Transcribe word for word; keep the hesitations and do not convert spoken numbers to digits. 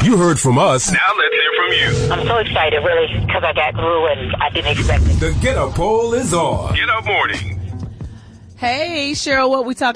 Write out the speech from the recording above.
You heard from us. Now let's hear from you. I'm so excited, really, because I got through and I didn't expect it. The Get Up Poll is on. Get Up Morning. Hey, Cheryl, what we talking